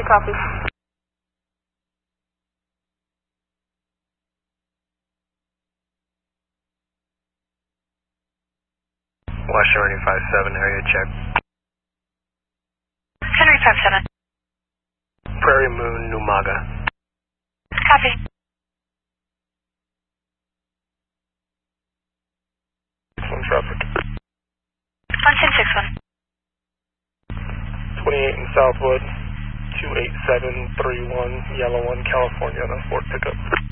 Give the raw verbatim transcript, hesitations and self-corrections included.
you copy? Washington five seven, area check. Henry five seven. Prairie Moon, Numaga. Copy. One traffic. one ten six one. twenty-eight in Southwood, two eight seven three one, Yellow one, California, the Ford pickup.